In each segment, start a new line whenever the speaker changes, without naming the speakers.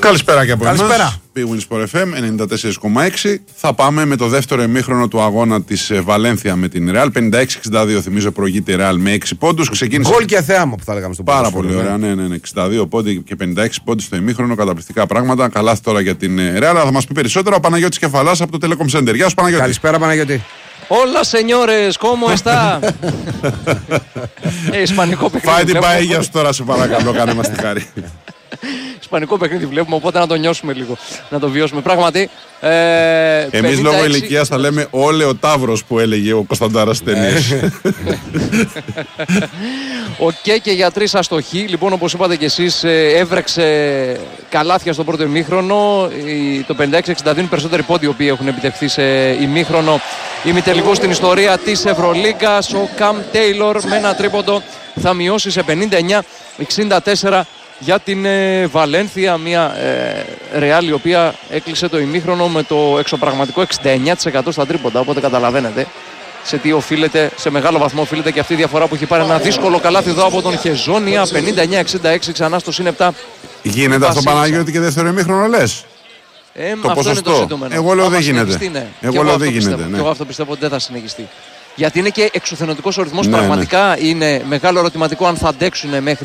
Καλησπέρα και από εμάς.
Καλησπέρα.
Winsport FM 94,6. Θα πάμε με το δεύτερο ημίχρονο του αγώνα της Βαλένθια με την Real. 56-62 θυμίζω προηγείται η Real με 6 πόντους.
Γκολ και θέαμα που θα λέγαμε στο
Πάρα πολύ ωραία. Ναι. 62 πόντοι και 56 πόντοι στο ημίχρονο. Καταπληκτικά πράγματα. Καλά τώρα για την Real. Θα μας πει περισσότερο ο Παναγιώτης Κεφαλάς από το Telecom Center. Γεια σου, Παναγιώτη.
Καλησπέρα, Παναγιώτη.
Hola señores, ¿cómo está? Ισπανικό παιχνίδι.
Φάει την παΐγια σου τώρα, σε παρακαλώ, κάνε μας τη χάρη.
Ισπανικό παιχνίδι βλέπουμε, οπότε να το νιώσουμε λίγο, να το βιώσουμε. Πράγματι.
Εμείς λόγω ηλικίας θα λέμε όλε ο Ταύρος που έλεγε ο Κωνσταντάρας στις ταινίες.
Ο Κέκε για 3 αστοχή. Λοιπόν, όπως είπατε και εσείς, έβρεξε καλάθια στο πρώτο ημίχρονο. Το 56-62 είναι περισσότεροι πόντοι οι οποίοι έχουν επιτευχθεί σε ημίχρονο ημιτελικό στην ιστορία της Ευρωλίγκας. Ο Καμ Τέιλορ με ένα τρίποντο θα μειώσει σε 59-64 για την Βαλένθια, μια Ρεάλ η οποία έκλεισε το ημίχρονο με το εξωπραγματικό 69% στα τρίποντα, οπότε καταλαβαίνετε σε τι οφείλεται, σε μεγάλο βαθμό οφείλεται και αυτή η διαφορά που έχει πάρει ένα δύσκολο καλάθι εδώ από τον Χεζόνια. 59-66 ξανά στο συν 7.
Γίνεται αυτό, Παναγιώτη, και δεύτερο ημίχρονο λες? Το ποσοστό. Εγώ λέω δεν γίνεται.
Ναι.
Εγώ λέω δεν γίνεται.
Και εγώ αυτό πιστεύω ότι δεν θα συνεχιστεί. Γιατί είναι και εξουθενωτικός ο ρυθμός. Πραγματικά είναι μεγάλο ερωτηματικό αν θα αντέξουν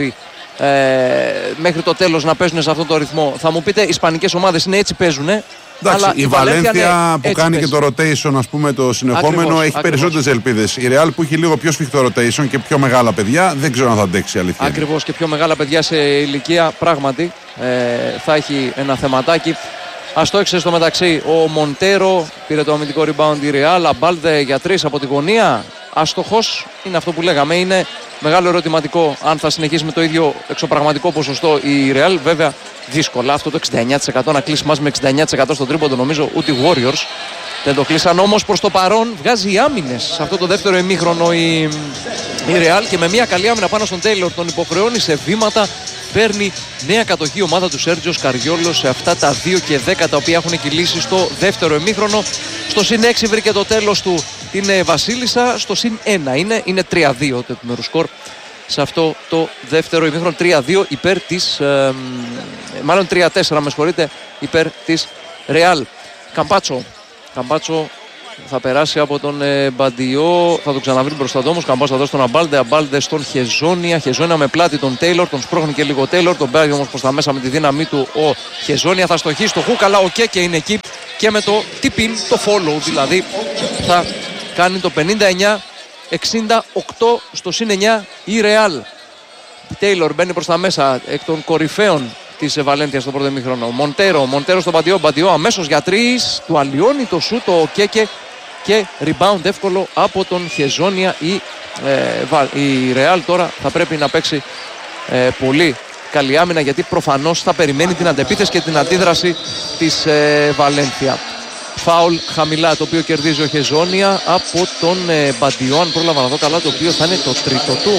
μέχρι το τέλος να παίζουν σε αυτόν τον ρυθμό. Θα μου πείτε, οι ισπανικές ομάδες είναι έτσι παίζουν.
Εντάξει, η Βαλένθια που κάνει
παίζει.
Και το rotation, ας πούμε, το συνεχόμενο, έχει περισσότερες ελπίδες. Η Real που έχει λίγο πιο σφιχτό rotation και πιο μεγάλα παιδιά, δεν ξέρω αν θα αντέξει, αλήθεια.
Ακριβώς, και πιο μεγάλα παιδιά σε ηλικία, πράγματι θα έχει ένα θεματάκι. Ας το έξε στο μεταξύ ο Μοντέρο, πήρε το αμυντικό rebound η Real. Αμπάλδε για 3 από τη γωνία. Αστοχός, είναι αυτό που λέγαμε. Είναι μεγάλο ερωτηματικό αν θα συνεχίσει με το ίδιο εξωπραγματικό ποσοστό η Real. Βέβαια δύσκολα αυτό το 69% να κλείσει μας με 69% στον τρίποντο. Νομίζω ούτε οι Warriors δεν το κλείσαν. Όμως προς το παρόν βγάζει άμυνες σε αυτό το δεύτερο ημίχρονο η Real και με μια καλή άμυνα πάνω στον Taylor τον υποχρεώνει σε βήματα. Παίρνει νέα κατοχή η ομάδα του Σέρτζιο Σκαριόλο σε αυτά τα 2 και 10 τα οποία έχουν κυλήσει στο δεύτερο ημίχρονο. Στο συν 6 βρήκε το τέλος του την Βασίλισσα. Στο συν 1 είναι 3-2 το επιμέρου σκορ σε αυτό το δεύτερο ημίχρονο. 3-2 υπέρ της, μάλλον 3-4 με συγχωρείτε, υπέρ της Ρεάλ. Καμπάτσο θα περάσει από τον Μπαντιό, θα το ξαναβρει μπροστά του όμως. Καμπάτσο θα δώσει τον Αμπάλντε, Αμπάλντε στον Χεζόνια. Χεζόνια με πλάτη τον Τέιλορ, τον σπρώχνει και λίγο Τέιλορ. Τον παίρνει όμως προς τα μέσα με τη δύναμή του ο Χεζόνια. Θα στοχίσει στο χουκ, αλλά ο Κέκε είναι εκεί και με το tip-in, το follow δηλαδή, θα κάνει το 59-68 στο συν 9 η Ρεάλ. Τέιλορ μπαίνει προς τα μέσα εκ των κορυφαίων της Βαλένθια στο πρώτο ημίχρονο. Μοντέρο στον Μπαντιό αμέσως για 3. Του αλλοιώνει το σούτ ο Κέκε και rebound εύκολο από τον Χεζόνια. Η Ρεάλ τώρα θα πρέπει να παίξει πολύ καλή άμυνα, γιατί προφανώς θα περιμένει την αντεπίθεση και την αντίδραση της Βαλένθια. Φάουλ χαμηλά, το οποίο κερδίζει ο Χεζόνια από τον Μπαντιό, αν πρόλαβα να δω καλά, το οποίο θα είναι το τρίτο του.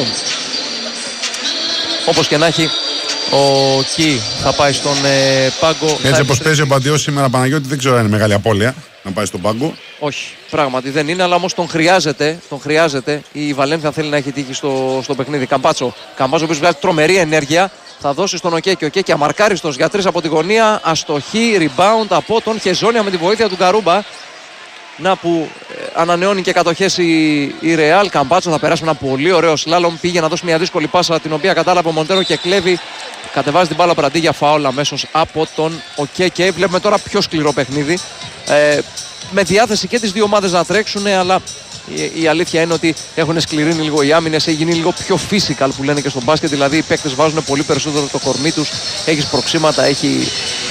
Όπως και να έχει, ο Κι θα πάει στον πάγκο.
Έτσι όπως παίζει ο Μπαντιός σήμερα, Παναγιώτη, δεν ξέρω αν είναι μεγάλη απώλεια να πάει στον πάγκο.
Όχι, πράγματι δεν είναι, αλλά όμως τον χρειάζεται. Η Βαλένθια θέλει να έχει τύχη στο παιχνίδι. Καμπάτσο, ο οποίος βγάζει τρομερή ενέργεια. Θα δώσει στον Οκέ και ο Κέκε αμαρκάριστος για 3 από τη γωνία. Αστοχή, rebound από τον Χεζόνια με τη βοήθεια του Γκαρούμπα. Να που ανανεώνει και κατοχές η Ρεάλ. Καμπάτσο θα περάσει με ένα πολύ ωραίο σλάλομ. Πήγε να δώσει μια δύσκολη πάσα, την οποία κατάλαβε ο Μοντέρο και κλέβει. Κατεβάζει την μπάλα πραντί για φάουλ αμέσως από τον Οκέ. Βλέπουμε τώρα πιο σκληρό παιχνίδι. Με διάθεση και τις δύο ομάδες να τρέξουν, αλλά η αλήθεια είναι ότι έχουν σκληρύνει λίγο οι άμυνες. Έχει γίνει λίγο πιο physical που λένε και στο μπάσκετ. Δηλαδή οι παίκτες βάζουν πολύ περισσότερο το κορμί τους. Έχει προξήματα, έχει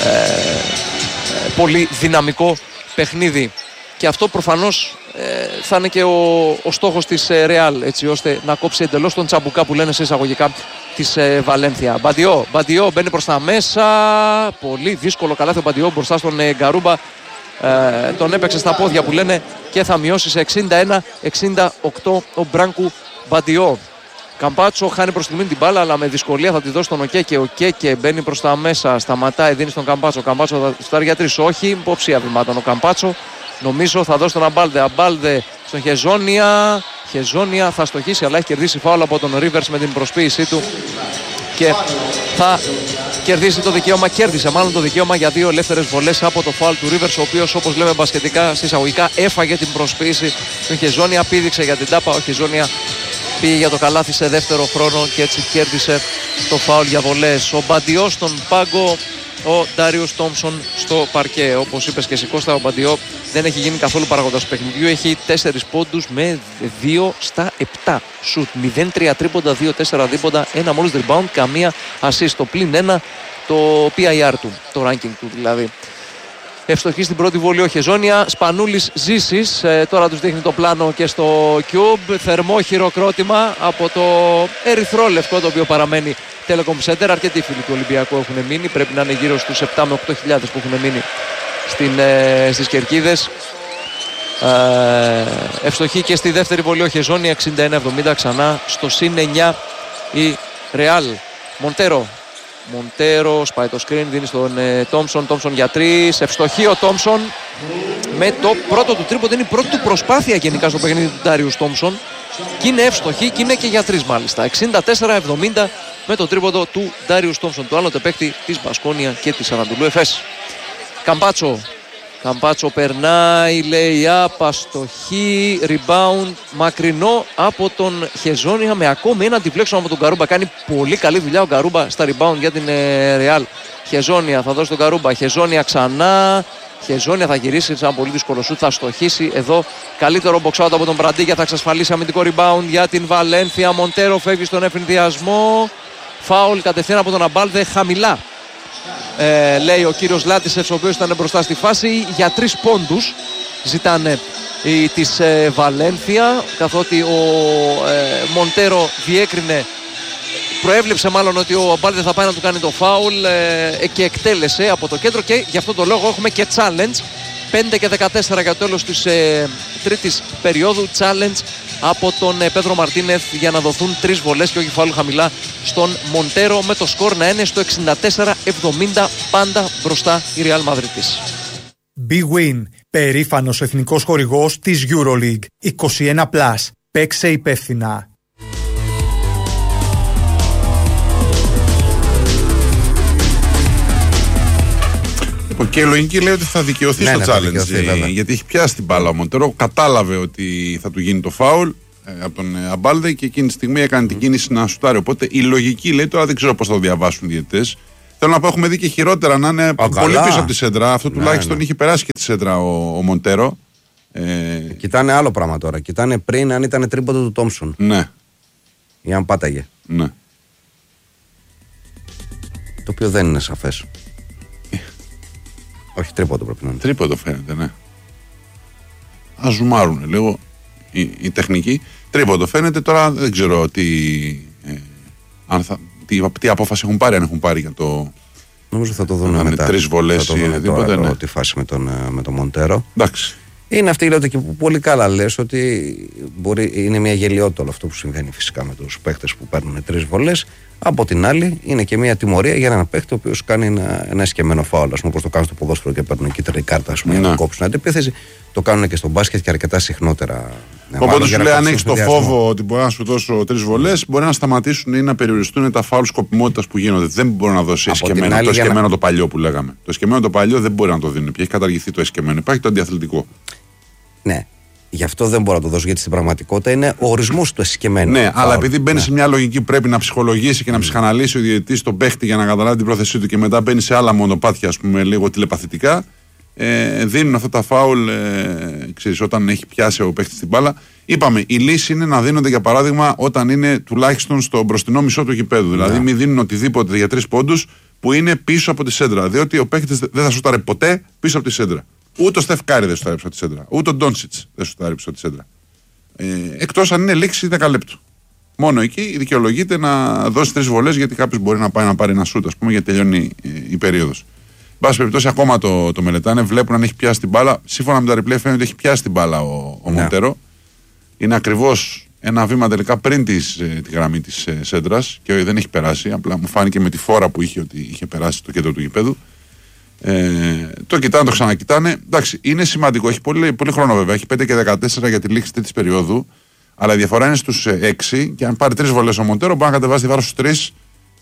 πολύ δυναμικό παιχνίδι. Και αυτό προφανώς θα είναι και ο στόχος της Ρεάλ, έτσι ώστε να κόψει εντελώς τον τσαμπουκά που λένε σε εισαγωγικά της Βαλένθια. Μπαντιό μπαίνει προς τα μέσα. Πολύ δύσκολο καλάθι ο Μπαντιό μπροστά στον Γκαρούμπα. Τον έπαιξε στα πόδια που λένε και θα μειώσει σε 61-68 ο Μπράνκου Μπαντιό. Καμπάτσο χάνει προς στιγμή την μπάλα, αλλά με δυσκολία θα τη δώσει τον Οκέκε. Ο Κέκε μπαίνει προς τα μέσα, σταματάει, δίνει στον Καμπάτσο. Καμπάτσο θα στάρει για 3, όχι, υποψία βημάτων ο Καμπάτσο. Νομίζω θα δώσει τον Αμπάλδε στον Χεζόνια. Χεζόνια θα στοχίσει, αλλά έχει κερδίσει φάουλ από τον Ρίβερς με την προσποίησή του και θα κερδίσει το δικαίωμα, κέρδισε μάλλον το δικαίωμα για 2 ελεύθερες βολές από το φάουλ του Rivers, ο οποίος, όπως λέμε μπασκετικά συσσαγωγικά, έφαγε την προσποίηση του Χεζόνια, πήδηξε για την τάπα. Ο Χεζόνια πήγε για το καλάθι σε δεύτερο χρόνο και έτσι κέρδισε το φάουλ για βολές. Ο Μπαντιό στον πάγκο, ο Ντάριους Τόμψον στο παρκέ. Όπως είπες και εσύ, Κώστα, ο Μπαντιό δεν έχει γίνει καθόλου παραγωγός του παιχνιδιού. Έχει 4 πόντους με 2 στα 7 σουτ. 0-3 τρίποντα, 2-4 δίποντα, 1 μόλις rebound, καμία assist. Το πλην 1 το PIR του, το ranking του δηλαδή. Ευστοχή στην πρώτη βολή ο Χεζόνια. Σπανούλης Ζήσης. Τώρα τους δείχνει το πλάνο και στο Cube. Θερμό χειροκρότημα από το ερυθρό λευκό, το οποίο παραμένει Telecom Center. Αρκετοί φίλοι του Ολυμπιακού έχουν μείνει. Πρέπει να είναι γύρω στους 7 με 8 χιλιάδες που έχουν μείνει στις κερκίδες. Ευστοχή και στη δεύτερη βολή ο Χεζόνια. 61-70 ξανά στο συν 9 η Real. Μοντέρο σπάει το screen, δίνει στον Τόμψον για 3. Ευστοχή ο Τόμψον με το πρώτο του τρίποντο. Είναι η πρώτη του προσπάθεια γενικά στο παιχνίδι του Ντάριους Τόμψον. Και είναι ευστοχή και είναι και για 3 μάλιστα. 64-70 με το τρίποντο του Ντάριους Τόμψον, του άλλοτε παίκτη της Μπασκόνια και της Ανατολού Εφές. Καμπάτσο περνάει, λέει αστοχή, rebound μακρινό από τον Χεζόνια με ακόμη ένα deflection από τον Καρούμπα. Κάνει πολύ καλή δουλειά ο Καρούμπα στα rebound για την Real. Χεζόνια θα δώσει τον Καρούμπα, Χεζόνια ξανά. Χεζόνια θα γυρίσει σε ένα πολύ δύσκολο σουτ, θα στοχίσει εδώ. Καλύτερο box out από τον Μπραντίγια, θα εξασφαλίσει αμυντικό rebound για την Βαλένθια. Μοντέρο φεύγει στον εφηνδιασμό. Φάουλ κατευθείαν από τον Αμπάλδε, χαμηλά. Λέει ο κύριος Λάτισεφς, ο οποίος ήταν μπροστά στη φάση. Για 3 πόντους ζητάνε της Βαλένθια, καθότι ο Μοντέρο διέκρινε, προέβλεψε μάλλον ότι ο Αμπάλδε θα πάει να του κάνει το φάουλ και εκτέλεσε από το κέντρο, και γι' αυτό το λόγο έχουμε και challenge. 5 και 14 για το τέλος της τρίτης περίοδου. Challenge από τον Πέδρο Μαρτίνεθ για να δοθούν 3 βολές και όχι φάουλ χαμηλά στον Μοντέρο, με το σκορ να είναι στο 64-70, πάντα μπροστά η Real Μαδρίτης.
Big Win, περήφανος εθνικός χορηγός της EuroLeague. 21+. Παίξε υπεύθυνα.
Και η λογική λέει ότι θα δικαιωθεί στο challenge, γιατί έχει πιάσει την μπάλα ο Μοντέρο, κατάλαβε ότι θα του γίνει το φάουλ από τον Αμπάλδε και εκείνη τη στιγμή έκανε την κίνηση να σουτάρει. Οπότε η λογική λέει, τώρα δεν ξέρω πώς θα το διαβάσουν οι διαιτητές. Θέλω να πω, έχουμε δει και χειρότερα να είναι πολύ πίσω από τη σέντρα. Αυτό τουλάχιστον είχε περάσει και τη σέντρα ο Μοντέρο.
Κοιτάνε άλλο πράγμα τώρα. Κοιτάνε πριν αν ήταν τρίποντο του Τόμψον.
Ναι.
Ή αν πάταγε.
Ναι.
Το οποίο δεν είναι σαφές. Όχι, τρίποντο πρέπει να είναι.
Τρίποντο φαίνεται, ναι. Ας ζουμάρουν λίγο η τεχνική. Τρίποντο φαίνεται, τώρα δεν ξέρω τι απόφαση έχουν πάρει, αν έχουν πάρει για το.
Νομίζω θα το δούμε μετά.
3 βολές ή οτιδήποτε. Ναι.
Τη φάση με τον Μοντέρο.
Εντάξει.
Είναι αυτή η λογική που πολύ καλά λες, ότι είναι μια γελιότητα όλο αυτό που συμβαίνει φυσικά με τους παίχτες που παίρνουν 3 βολές. Από την άλλη, είναι και μια τιμωρία για έναν παίχτη ο οποίος κάνει ένα εσκεμμένο φάουλ. Ας πούμε, όπως το κάνουν στο ποδόσφαιρο και παίρνουν κίτρινη κάρτα, ας πούμε, για να κόψουν αντεπίθεση. Το κάνουν και στο μπάσκετ και αρκετά συχνότερα.
Οπότε σου λέει, αν έχει το φόβο ότι μπορεί να σου δώσω 3 βολές, μπορεί να σταματήσουν ή να περιοριστούν τα φάουλ σκοπιμότητας που γίνονται. Δεν μπορεί να δώσει εσκεμμένο. Το εσκεμμένο το παλιό που λέγαμε. Το εσκεμμένο το παλιό δεν μπορεί να το δίνουν. Έχει καταργηθεί το εσκεμμένο. Υπάρχει το αντιαθλητικό.
Ναι. Γι' αυτό δεν μπορώ να το δώσω, γιατί στην πραγματικότητα είναι ο ορισμός του εσκεμμένου.
Ναι, αλλά επειδή μπαίνει σε μια λογική που πρέπει να ψυχολογήσει και να ψυχαναλύσει ο διαιτητής τον παίχτη για να καταλάβει την πρόθεσή του και μετά μπαίνει σε άλλα μονοπάτια, ας πούμε, λίγο τηλεπαθητικά, δίνουν αυτά τα φάουλ, ξέρεις, όταν έχει πιάσει ο παίχτης την μπάλα. Είπαμε, η λύση είναι να δίνονται, για παράδειγμα, όταν είναι τουλάχιστον στο μπροστινό μισό του γηπέδου. Δηλαδή, μην δίνουν οτιδήποτε για 3 πόντους που είναι πίσω από τη σέντρα. Διότι ο παίχτης δεν θα σουτάρει ποτέ πίσω από τη σέντρα. Ούτε ο Στεφ Κάρι δεν σουτάρει πίσω από τη σέντρα. Ούτε ο Ντόντσιτς δεν σουτάρει πίσω από τη σέντρα. Εκτός αν είναι λήξη 10 λεπτού. Μόνο εκεί δικαιολογείται να δώσει 3 βολές, γιατί κάποιος μπορεί να πάει να πάρει ένα σουτ, ας πούμε, γιατί τελειώνει η περίοδος. Εν πάση περιπτώσει, ακόμα το μελετάνε, βλέπουν αν έχει πιάσει την μπάλα. Σύμφωνα με τα replay, φαίνεται ότι έχει πιάσει την μπάλα ο Μοντέρο. Είναι ακριβώς ένα βήμα τελικά πριν τη γραμμή της σέντρας και δεν έχει περάσει. Απλά μου φάνηκε με τη φόρα που είχε ότι είχε περάσει το κέντρο του γηπέδου. Το κοιτάνε, το ξανακοιτάνε. Εντάξει, είναι σημαντικό. Έχει πολύ χρόνο βέβαια. Έχει 5 και 14 για τη λήξη της περίοδου. Αλλά η διαφορά είναι στους 6. Και αν πάρει 3 βολές ο Μοντέρο, μπορεί να κατεβάσει τη βάρος στους 3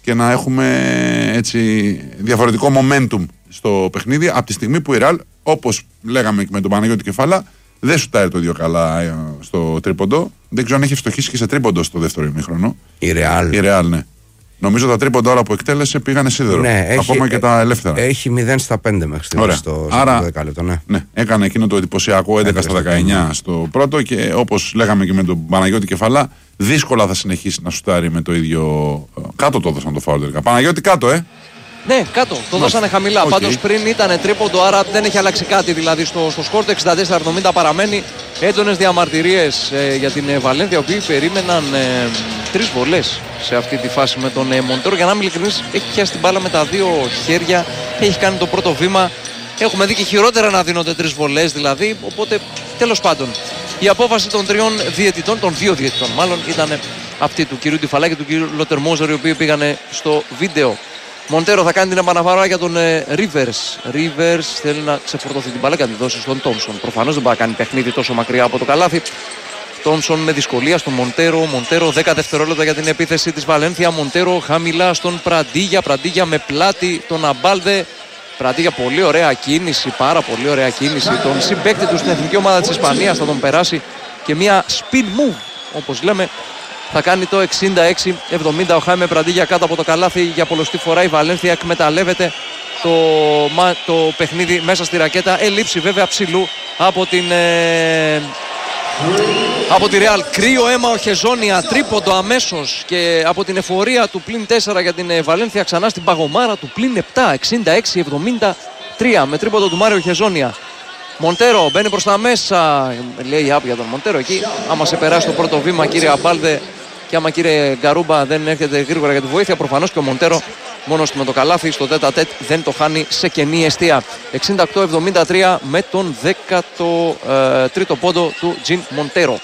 και να έχουμε έτσι διαφορετικό momentum στο παιχνίδι, από τη στιγμή που η Real, όπως λέγαμε και με τον Παναγιώτη Κεφάλα, δεν σουτάρει το ίδιο καλά στο τρίποντο. Δεν ξέρω αν έχει ευστοχήσει και σε τρίποντο στο δεύτερο ημίχρονο.
Η Real.
Ναι. Νομίζω τα τρίποντα ώρα που εκτέλεσε πήγανε σίδερο.
Ναι,
ακόμα και τα ελεύθερα.
Έχει 0 στα 5 μέχρι στιγμής στο δεκάλεπτο. Ναι,
έκανε εκείνο το εντυπωσιακό 11 στα 19 στο πρώτο και όπως λέγαμε και με τον Παναγιώτη Κεφαλά, δύσκολα θα συνεχίσει να σουτάρει με το ίδιο. Κάτω το έδωσαν το φάουλ τελικά. Παναγιώτη, κάτω,
Ναι, κάτω. Το δώσανε χαμηλά.
Okay.
Πάντως πριν ήταν τρίποντο, άρα δεν έχει αλλάξει κάτι. Δηλαδή στο σκορ το 64-70 παραμένει. Έντονες διαμαρτυρίες για την Βαλένθια, οι οποίοι περίμεναν 3 βολές σε αυτή τη φάση με τον Μοντέρο. Για να είμαι ειλικρινής, έχει πιάσει την μπάλα με τα 2 χέρια και έχει κάνει το πρώτο βήμα. Έχουμε δει και χειρότερα να δίνονται 3 βολές δηλαδή. Οπότε τέλος πάντων η απόφαση των 3 διαιτητών, των 2 διαιτητών μάλλον, ήταν αυτή του κυρίου Ντιφαλά και του κυρίου Λοτερμόζερ, οι οποίοι πήγανε στο βίντεο. Μοντέρο θα κάνει την επαναφορά για τον Rivers. Θέλει να ξεφορτωθεί την μπάλα και να τη δώσει στον Τόμσον. Προφανώς δεν μπορεί να κάνει παιχνίδι τόσο μακριά από το καλάθι. Τόμσον με δυσκολία στον Μοντέρο. Μοντέρο 10 δευτερόλεπτα για την επίθεση της Βαλένθια. Μοντέρο χαμηλά στον Πραντίγια. Πραντίγια με πλάτη τον Αμπάλδε. Πραντίγια, πολύ ωραία κίνηση, πάρα πολύ ωραία κίνηση. Τον συμπαίκτη του στην εθνική ομάδα της Ισπανίας θα τον περάσει και μια spin move, όπως λέμε. Θα κάνει το 66-70 ο Χάιμε Πραντίγια κάτω από το καλάθι. Για πολλωστή φορά η Βαλένθια εκμεταλλεύεται το παιχνίδι μέσα στη ρακέτα. Ελήψη βέβαια ψηλού από τη Real. Κρύο αίμα ο Χεζόνια, τρίποντο αμέσως και από την εφορία του πλην 4 για την Βαλένθια ξανά στην παγωμάρα του πλην 7, 66-73 με τρίποντο του Μάριο Χεζόνια. Μοντέρο μπαίνει προς τα μέσα, λέει άπ για τον Μοντέρο εκεί. Άμα σε περάσει το πρώτο βήμα, κύριε Αμπάλδε, και άμα κύριε Γκαρούμπα δεν έρχεται γρήγορα για τη βοήθεια, προφανώς και ο Μοντέρο μόνος του με το καλάθι στο τέτα-τέτ δεν το χάνει σε κενή εστία. 68-73 με τον 13ο πόντο του Τζιν Μοντέρο.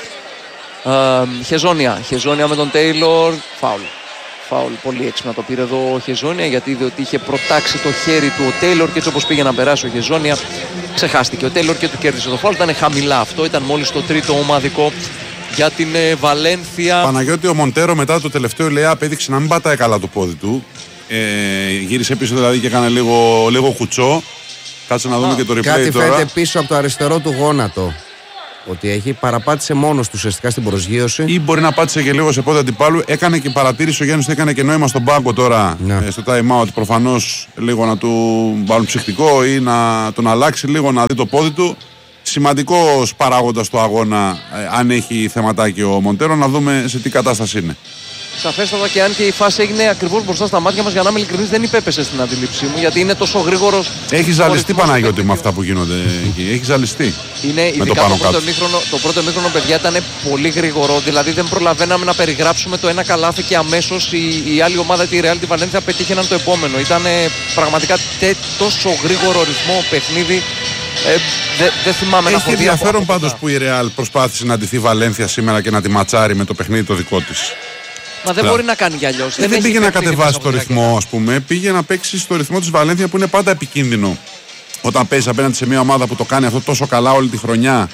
Χεζόνια με τον Τέιλορ. Φάουλ, πολύ έξυπνα το πήρε εδώ ο Χεζόνια, γιατί είδε ότι είχε προτάξει το χέρι του ο Τέιλορ και έτσι όπως πήγε να περάσει ο Χεζόνια ξεχάστηκε ο Τέιλορ και του κέρδισε το φάουλ. Ήταν χαμηλά αυτό, ήταν μόλις το 3ο ομαδικό για την Βαλένθια.
Παναγιώτη, ο Μοντέρο μετά το τελευταίο layup έδειξε να μην πατάει καλά το πόδι του. Γύρισε πίσω δηλαδή και έκανε λίγο κουτσό. Κάτσε να δούμε και το replay
κάτι
τώρα.
Κάτι φαίνεται πίσω από το αριστερό του γόνατο. Ότι έχει παραπάτησε μόνος του ουσιαστικά στην προσγείωση.
Ή μπορεί να πάτησε και λίγο σε πόδι αντιπάλου. Έκανε και παρατήρηση ο Γιάννης, έκανε και νόημα στον πάγκο τώρα στο time out. Προφανώς λίγο να του βάλουν ψυχτικό ή να τον αλλάξει λίγο να δει το πόδι του. Σημαντικός παράγοντας του αγώνα, αν έχει θεματάκι ο Μοντέρο, να δούμε σε τι κατάσταση είναι.
Σαφέστατα, και αν και η φάση έγινε ακριβώς μπροστά στα μάτια μας, για να είμαι ειλικρινής, δεν υπέπεσε στην αντίληψή μου, γιατί είναι τόσο γρήγορος.
Έχει ζαλιστεί, Παναγιώτη, με αυτά που γίνονται εκεί. Έχει ζαλιστεί.
Είναι ειδικά το πρώτο ημίχρονο, παιδιά, ήταν πολύ γρήγορο. Δηλαδή δεν προλαβαίναμε να περιγράψουμε το ένα καλάθι και αμέσως η άλλη ομάδα, τη Real, τη Βαλένθια, πετύχαιναν το επόμενο. Ήταν πραγματικά τόσο γρήγορο ρυθμό παιχνίδι. Δεν θυμάμαι να έχω δει.
Έχει ενδιαφέρον πάντως που η Real προσπάθησε να ντυθεί Βαλένθια σήμερα και να τη ματσάρει με το παιχνίδι το δικό της.
Μα δεν μπορεί να κάνει κι αλλιώς.
Δεν πήγε να κατεβάσει το ρυθμό, ας πούμε. Πήγε να παίξει στο ρυθμό της Βαλένθια, που είναι πάντα επικίνδυνο. Όταν παίζει απέναντι σε μια ομάδα που το κάνει αυτό τόσο καλά όλη τη χρονιά,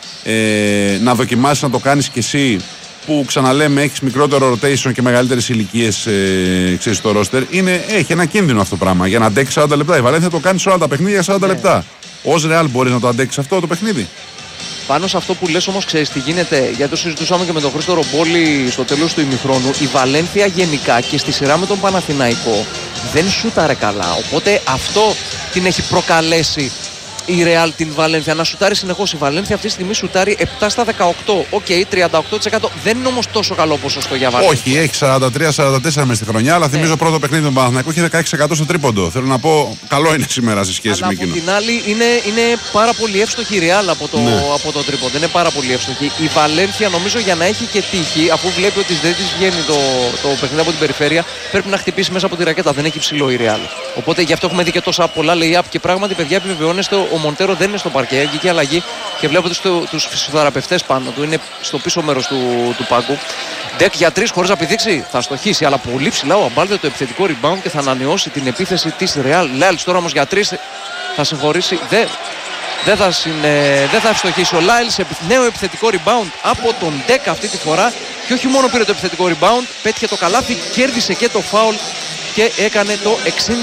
να δοκιμάσει να το κάνεις κι εσύ, που ξαναλέμε έχεις μικρότερο rotation και μεγαλύτερες ηλικίες στο roster, έχει ένα κίνδυνο αυτό το πράγμα. Για να αντέξει 40 λεπτά. Η Βαλένθια το κάνει σε όλα τα παιχνίδια για 40 λεπτά. Ως Real μπορείς να το αντέξεις αυτό το παιχνίδι?
Πάνω σε αυτό που λες όμως, ξέρεις τι γίνεται, γιατί το συζητούσαμε και με τον Χρήστο Ρομπόλη στο τέλος του ημιχρόνου. Η Βαλένθια γενικά και στη σειρά με τον Παναθηναϊκό δεν σούταρε καλά. Οπότε αυτό την έχει προκαλέσει η Real την Βαλένθια. Να σουτάρει συνεχώς. Η Βαλένθια αυτή τη στιγμή σουτάρει 7 στα 18. Οκ, 38%. Δεν είναι όμως τόσο καλό ποσοστό για Βαλένθια.
Όχι, έχει 43-44 μες στη χρονιά, αλλά θυμίζω πρώτο παιχνίδι του Παναθηναϊκού είχε 16% στο τρίποντο. Θέλω να πω, καλό είναι σήμερα σε σχέση
αλλά
με εκείνο.
Από την άλλη είναι πάρα πολύ εύστοχη η Real από το τρίποντο. Είναι πάρα πολύ εύστοχη. Η Βαλένθια νομίζω για να έχει και τύχη, αφού βλέπει ότι δεν της βγαίνει το παιχνίδι από την περιφέρεια, πρέπει να χτυπήσει μέσα από τη ρακέτα. Δεν έχει ψηλό η Real. Οπότε γι' αυτό έχουμε δει και τόσα πολλά lay-up και πράγματι, παιδιά, επιβεβαιώνεστε. Ο Μοντέρο δεν είναι στο παρκέ, βγήκε αλλαγή και βλέπετε τους φυσιοθεραπευτές πάνω του, είναι στο πίσω μέρος του πάγκου. Ντεκ για 3 χωρίς να πηδήξει, θα στοχίσει, αλλά πολύ ψηλά ο Αμπάλδε το επιθετικό rebound και θα ανανεώσει την επίθεση της Real. Λάιλς τώρα όμως για 3 θα συγχωρήσει, δεν θα ευστοχίσει ο Λάιλς. Νέο επιθετικό rebound από τον Ντεκ αυτή τη φορά Και όχι μόνο πήρε το επιθετικό rebound, πέτυχε το καλάθι, κέρδισε και το φάουλ και έκανε το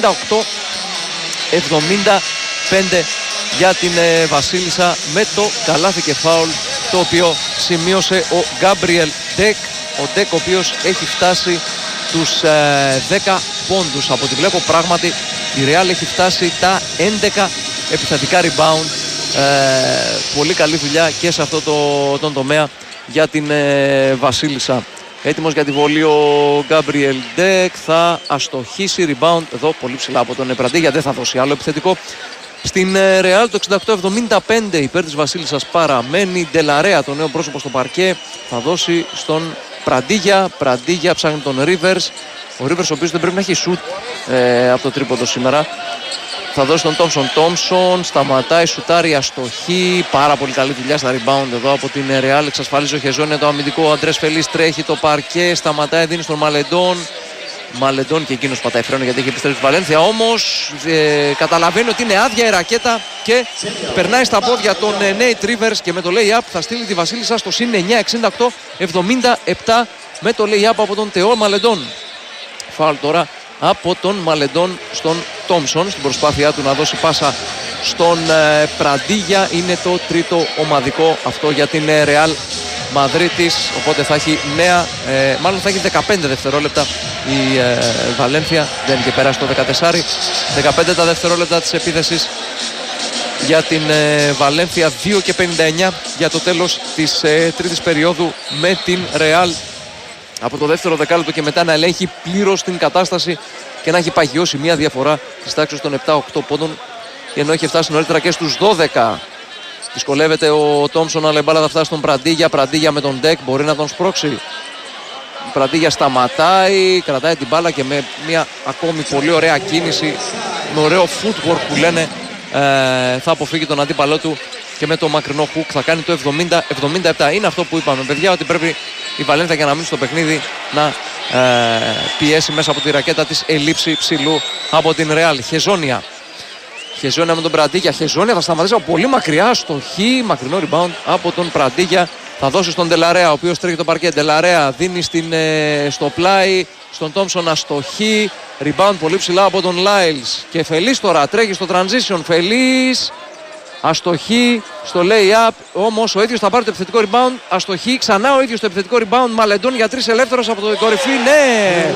68-75 για την Βασίλισσα με το καλάθι και φάουλ, το οποίο σημείωσε ο Γκάμπριελ Ντεκ. Ο Ντεκ ο οποίος έχει φτάσει τους 10 πόντους. Από ό,τι βλέπω πράγματι η Real έχει φτάσει τα 11 επιθετικά rebound. Πολύ καλή δουλειά και σε αυτό τον τομέα για την Βασίλισσα. Έτοιμος για τη βολή ο Γκάμπριελ Ντεκ, θα αστοχίσει rebound εδώ πολύ ψηλά από τον Πραντίγια, δεν θα δώσει άλλο επιθετικό. Στην Real το 68-75 υπέρ της Βασίλισσας παραμένει. Ντελαρέα, το νέο πρόσωπο στο παρκέ, θα δώσει στον Πραντίγια ψάχνει τον Rivers. Ο Rivers ο οποίος δεν πρέπει να έχει shoot από το τρίποντο σήμερα. Θα δώσει τον Τόμσον, σταματάει, σουτάρει, αστοχή. Πάρα πολύ καλή δουλειά στα rebound εδώ από την Real. Εξασφαλίζει ο Χεζόνια το αμυντικό. Ο Αντρές Φελής τρέχει το παρκέ, σταματάει, δίνει στον Μαλεντόν και εκείνος πατάει φρένο γιατί έχει επιστρέψει στη Βαλένθια. Όμως καταλαβαίνει ότι είναι άδεια η ρακέτα και περνάει στα πόδια τον Nate Rivers και με το lay-up θα στείλει τη Βασίλισσα στο συν 9, 68-77 με το lay-up από τον Τεό Μαλεντόν. Φάουλ τώρα από τον Μαλεντόν στον Τόμσον στην προσπάθειά του να δώσει πάσα στον Πραντίγια. Είναι το τρίτο ομαδικό αυτό για την Real Μαδρίτης, οπότε θα έχει μάλλον θα έχει 15 δευτερόλεπτα η Βαλένθια, δεν είχε περάσει το 14. 15 τα δευτερόλεπτα της επίθεσης για την Βαλένθια, 2 και 59 για το τέλος της τρίτης περίοδου με την Real από το δεύτερο δεκάλεπτο και μετά να ελέγχει πλήρως την κατάσταση και να έχει παγιώσει μια διαφορά της τάξης των 7-8 πόντων, και ενώ έχει φτάσει νωρίτερα και στους 12. Δυσκολεύεται ο Τόμσον, αλλά η μπάλα θα φτάσει στον Πραντίγια με τον Ντεκ, μπορεί να τον σπρώξει. Πραντίγια σταματάει, κρατάει την μπάλα και με μια ακόμη πολύ ωραία κίνηση, με ωραίο footwork που λένε, θα αποφύγει τον αντίπαλό του και με το μακρινό hook θα κάνει το 70-77. Είναι αυτό που είπαμε, παιδιά, ότι πρέπει η Βαλένθια για να μείνει στο παιχνίδι να πιέσει μέσα από τη ρακέτα της ελήψη ψηλού από την Real. Χεζόνια με τον Πραντίγια. Χεζόνια θα σταματήσει από πολύ μακριά, στοχή, μακρινό rebound από τον Πραντίγια. Θα δώσει στον Ντελαρέα, ο οποίος τρέχει το παρκέ. Ντελαρέα δίνει στο πλάι, στον Τόμσον αστοχή. Rebound πολύ ψηλά από τον Λάιλς. Και Φελής τώρα τρέχει στο transition. Φελής, αστοχή στο lay-up. Όμως ο ίδιος θα πάρει το επιθετικό rebound. Αστοχή, ξανά ο ίδιος το επιθετικό rebound. Μαλεντόν για 3 ελεύθερος από το κορυφή. Ναι!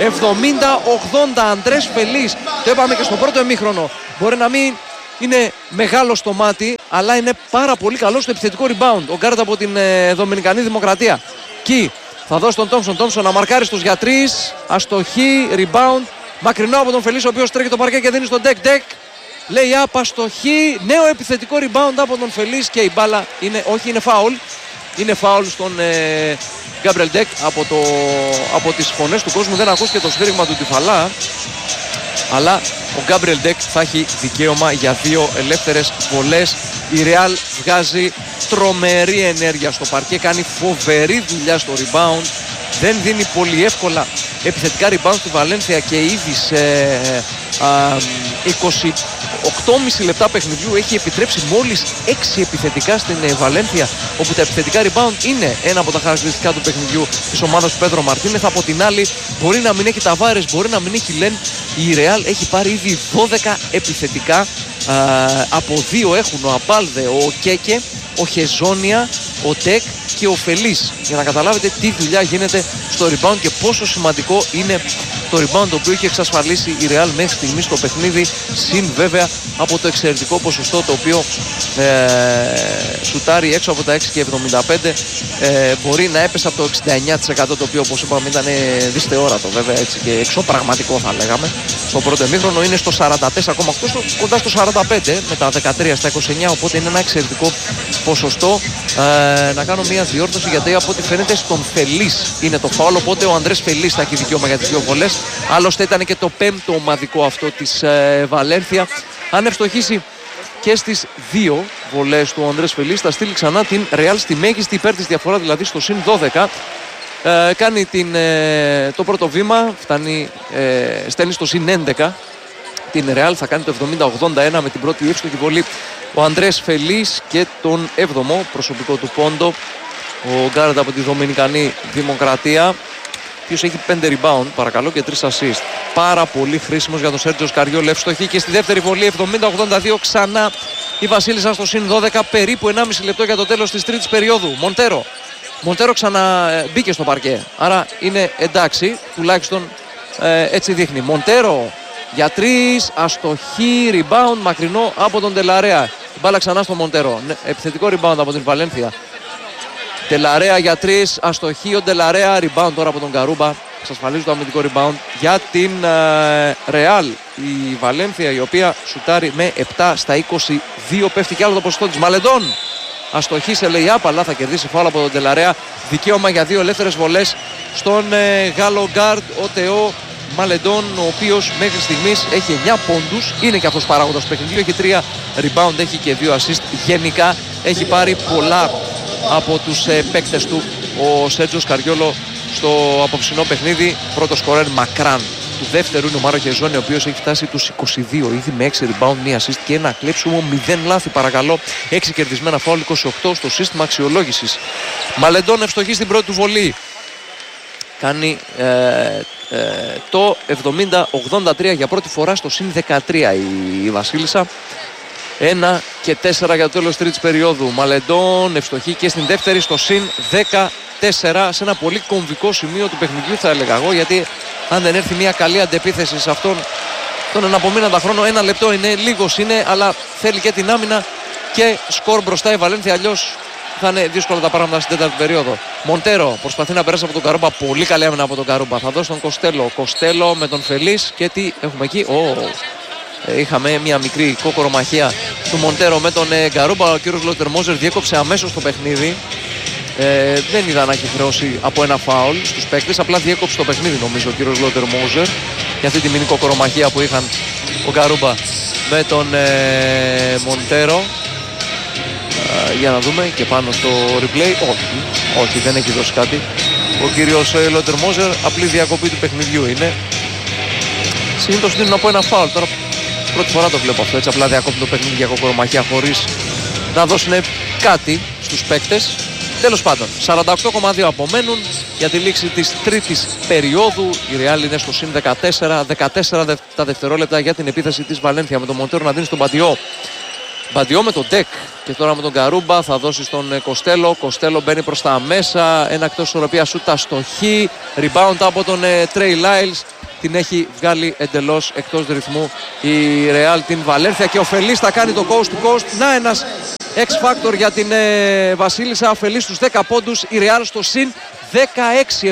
70-80 Αντρές Φελής. Το είπαμε και στο πρώτο ημίχρονο. Μπορεί να μην είναι μεγάλο στο μάτι, αλλά είναι πάρα πολύ καλό στο επιθετικό rebound. Ο γκάρντ από την Δομινικανή Δημοκρατία. Κι θα δώσει τον Τόμσον να μαρκάρει στους για 3. Αστοχή, rebound. Μακρινό από τον Φελής, ο οποίος τρέχει το παρκέ και δίνει στον Ντεκ. Lay-up, αστοχή. Νέο επιθετικό rebound από τον Φελής και η μπάλα είναι φάουλ. Είναι φάουλ στον Γκάμπριελ Ντεκ. Από τις φωνές του κόσμου δεν ακούστηκε το σφύριγμα του Τυφαλά, αλλά ο Γκάμπριελ Ντεκ θα έχει δικαίωμα για 2 ελεύθερες βολές. Η Real βγάζει τρομερή ενέργεια στο παρκέ, κάνει φοβερή δουλειά στο rebound, δεν δίνει πολύ εύκολα επιθετικά rebound στη Βαλένθια και ήδη σε 28,5 λεπτά παιχνιδιού έχει επιτρέψει μόλις 6 επιθετικά στην Βαλένθια, όπου τα επιθετικά rebound είναι ένα από τα χαρακτηριστικά του παιχνιδιού της ομάδας του Πέδρο Μαρτίνεθ. Από την άλλη, μπορεί να μην έχει Ταβάρες, μπορεί να μην έχει Λεν, η Real έχει πάρει ήδη 12 επιθετικά. Από 2 έχουν ο Αμπάλδε, ο Κέκε, ο Χεζόνια, ο Ντεκ και ο Φελής, για να καταλάβετε τι δουλειά γίνεται στο rebound και πόσο σημαντικό είναι το rebound το οποίο έχει εξασφαλίσει η Real μέχρι στιγμή στο παιχνίδι, συν βέβαια από το εξαιρετικό ποσοστό το οποίο σουτάρει έξω από τα 6 και 75, μπορεί να έπεσε από το 69% το οποίο όπως είπαμε ήταν δυσθεόρατο βέβαια, έτσι, και εξωπραγματικό θα λέγαμε. Στο πρώτο ημίχρονο είναι στο 44,8, κοντά στο 45 με τα 13 στα 29, οπότε είναι ένα εξαιρετικό ποσοστό. Να κάνω μια διόρθωση, γιατί από ό,τι φαίνεται στον Φελής είναι το φάουλ, οπότε ο Αντρές Φελής θα έχει δικαίωμα για τις 2 βολές. Άλλωστε ήταν και το 5ο ομαδικό αυτό της Βαλένθια. Αν ευστοχίσει και στις 2 βολές του Αντρές Φελής, θα στείλει ξανά την Real στη μέγιστη υπέρ της διαφορά, δηλαδή στο συν 12. Κάνει το πρώτο βήμα, στέλνει στο συν 11 την Real, θα κάνει το 70-81 με την πρώτη εύστοχη βολή ο Αντρές Φελής και τον 7ο προσωπικό του πόντο ο γκάρντ από τη Δομινικανή Δημοκρατία, ο οποίος έχει 5 rebound παρακαλώ και 3 assist. Πάρα πολύ χρήσιμος για τον Σέρτζιο Σκαριόλ. Ευστοχή και στη δεύτερη βολή, 70-82 ξανά η Βασίλισσα στο συν 12, περίπου 1,5 λεπτό για το τέλος της τρίτης περίοδου. Μοντέρο ξαναμπήκε στο παρκέ, άρα είναι εντάξει, τουλάχιστον έτσι δείχνει. Μοντέρο για 3, αστοχή, rebound μακρινό από τον Τελαρέα. Η μπάλα ξανά στο Μοντέρο, επιθετικό rebound από την Βαλένθια. Τελαρέα για 3, αστοχή ο Τελαρέα, rebound τώρα από τον Καρούμπα. Εξασφαλίζει το αμυντικό rebound για την Ρεάλ. Η Βαλένθια η οποία σουτάρει με 7 στα 22, πέφτει κι άλλο το ποσοστό της. Μαλεντών, αστοχή σε lay-up, αλλά θα κερδίσει φάουλ από τον Τελαρέα. Δικαίωμα για 2 ελεύθερες βολές στον Γάλλο γκάρντ, ο Τεό Μαλεντών, ο οποίος μέχρι στιγμής έχει 9 πόντους, είναι και αυτός παράγοντας του παιχνιδιού, έχει 3 rebound, έχει και 2 assist. Γενικά έχει πάρει πολλά από τους παίκτες του ο Σέρτζιο Σκαριόλο στο απόψινό παιχνίδι. Πρώτο σκορέρ μακράν του δεύτερου είναι ο Μάρο Χεζόνι, ο οποίος έχει φτάσει τους 22 ήδη με 6 rebound, 1 assist και ένα κλέψιμο, 0 λάθη παρακαλώ, 6 κερδισμένα φάουλ, 28 στο σύστημα αξιολόγησης. Μαλεντών ευστοχή στην πρώτη του βολή, κάνει το 70-83 για πρώτη φορά στο συν 13 η Βασίλισσα. 1 και 4 για το τέλος τρίτης περίοδου. Μαλεντών ευστοχή και στην δεύτερη στο συν 14, σε ένα πολύ κομβικό σημείο του παιχνιδιού θα έλεγα εγώ, γιατί αν δεν έρθει μια καλή αντεπίθεση σε αυτόν τον εναπομείναντα χρόνο, 1 λεπτό είναι, λίγος είναι, αλλά θέλει και την άμυνα και σκορ μπροστά η Βαλένθια, αλλιώς θα είναι δύσκολα τα πράγματα στην τέταρτη περίοδο. Μοντέρο προσπαθεί να περάσει από τον Καρούμπα, πολύ καλή άμυνα από τον Καρούμπα, θα δώσει τον Κοστέλο. Κοστέλο με τον Φελής και τι έχουμε εκεί, είχαμε μια μικρή κόκορομαχία του Μοντέρο με τον Γκαρούμπα. Ο κύριος Λότερμόζερ διέκοψε αμέσως το παιχνίδι. Δεν είδα να έχει χρεώσει από ένα φάουλ στους παίκτες, απλά διέκοψε το παιχνίδι νομίζω ο κύριος Λότερμόζερ για αυτή τη μικρή κόκορομαχία που είχαν ο Γκαρούμπα με τον Μοντέρο. Για να δούμε και πάνω στο replay. Όχι, δεν έχει δώσει κάτι ο κύριος Λότερμόζερ, απλή διακοπή του παιχνιδιού είναι. Συνήθως δίνουν από ένα φάουλ, τώρα πρώτη φορά το βλέπω αυτό, έτσι απλά διακόπτουν το παιχνίδι για κοκορομαχία χωρίς να δώσουν κάτι στους παίκτες. Τέλος πάντων, 48,2 απομένουν για τη λήξη της τρίτης περίοδου. Η Ρεάλ είναι στο συν 14, 14 τα δευτερόλεπτα για την επίθεση της Βαλένθια, με τον Μοντέρο να δίνει στον Μπαντιό. Μπαντιό με τον Ντεκ και τώρα με τον Γκαρούμπα θα δώσει στον Κοστέλο. Κοστέλο μπαίνει προς τα μέσα, ένα εκτός ισορροπίας σούτα αστοχή, rebound από τον Τρέι Λάιλς. Την έχει βγάλει εντελώς εκτός ρυθμού η Ρεάλ την Βαλένθια και ο Φελής θα κάνει το coast to coast. Να ένας X-Factor για την Βασίλισσα, ο Φελής στους 10 πόντους, η Ρεάλ στο συν 16,